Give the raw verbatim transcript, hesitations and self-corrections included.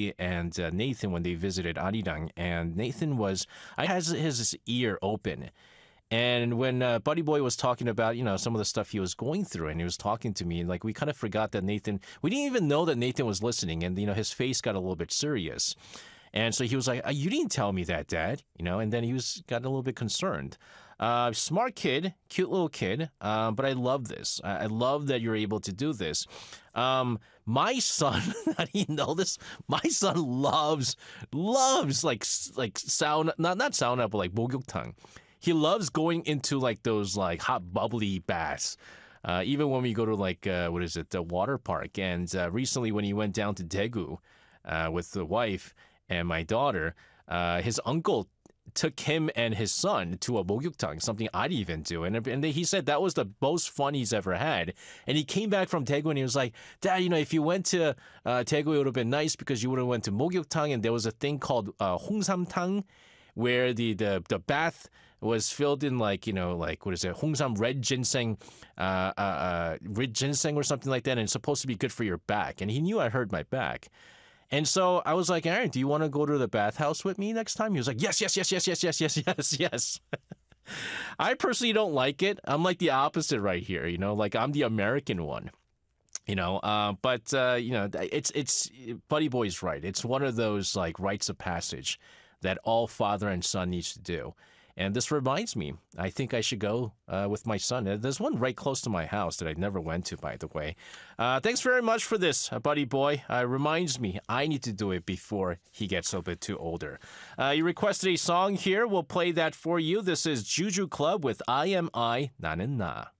Boy and uh, Nathan when they visited Arirang, and Nathan was I has his ear open. And when uh, Buddy Boy was talking about, you know, some of the stuff he was going through, and he was talking to me, like we kind of forgot that Nathan, we didn't even know that Nathan was listening, and you know, his face got a little bit serious. And so he was like, "You didn't tell me that, Dad," you know, and then he was got a little bit concerned. Uh, smart kid, cute little kid, um, but I love this. I, I love that you're able to do this. Um, my son, how do you know this? My son loves, loves like like sauna, not not sauna, but like 목욕탕. He loves going into like those like hot bubbly baths. Uh, even when we go to like uh, what is it, the water park. And uh, recently, when he went down to Daegu uh, with the wife and my daughter, uh, his uncle took him and his son to a 목욕탕, something I'd even do. And, and he said that was the most fun he's ever had. And he came back from Daegu and he was like, "Dad, you know, if you went to uh, Daegu, it would have been nice because you would have went to 목욕탕, and there was a thing called uh, 홍삼탕, where the, the, the bath was filled in like, you know, like, what is it, 홍삼 red ginseng, uh, uh, uh, red ginseng or something like that, and it's supposed to be good for your back." And he knew I hurt my back. And so I was like, "Aaron, do you want to go to the bathhouse with me next time?" He was like, "Yes, yes, yes, yes, yes, yes, yes, yes, yes." I personally don't like it. I'm like the opposite right here, you know, like I'm the American one, you know, uh, but, uh, you know, it's, it's, Buddy Boy's right. It's one of those like rites of passage that all father and son needs to do. And this reminds me, I think I should go uh, with my son. There's one right close to my house that I never went to, by the way. Uh, thanks very much for this, uh, Buddy Boy. Uh, reminds me I need to do it before he gets a bit too older. Uh, you requested a song here. We'll play that for you. This is Juju Club with I Am I, 나는 나.